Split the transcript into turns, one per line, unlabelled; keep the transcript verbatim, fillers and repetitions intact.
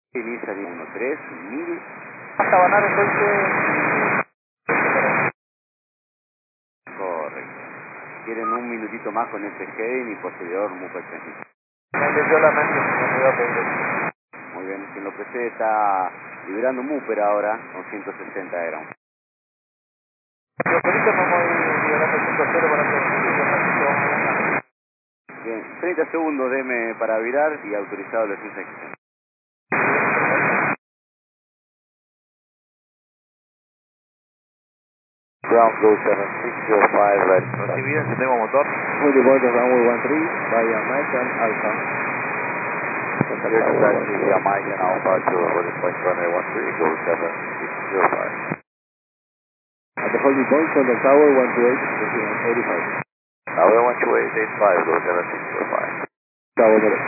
Inicia uno tres mil.
Hasta Banar entonces.
Correcto. Quieren un minutito más con este heading y posterior Mupa treinta.
Me dio la mente, me iba a pedir.
Muy bien, quien lo precede está liberando Muper ahora con ciento sesenta gramos.
Yo ahorita me voy liberando punto cero para que
Bien, treinta segundos deme para virar y autorizado la sección.
Ground go seven six zero five, right.
Recibido, encendemos motor.
With the board of runway one three, via Mike and Alpha. Clear to taxi via Mike and Alpha to holding point runway one three, go seven six zero five. At the holding point, on the tower one two eight, eighty-five. Tower one two eight, eighty-five, go seven six zero five. Tower